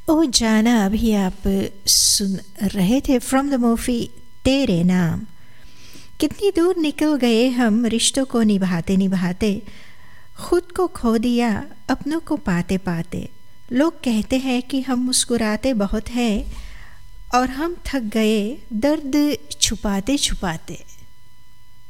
ओ जाना, अभी आप सुन रहे थे फ्रॉम द मूवी तेरे नाम। कितनी दूर निकल गए हम रिश्तों को निभाते निभाते, खुद को खो दिया अपनों को पाते पाते। लोग कहते हैं कि हम मुस्कुराते बहुत हैं और हम थक गए दर्द छुपाते छुपाते।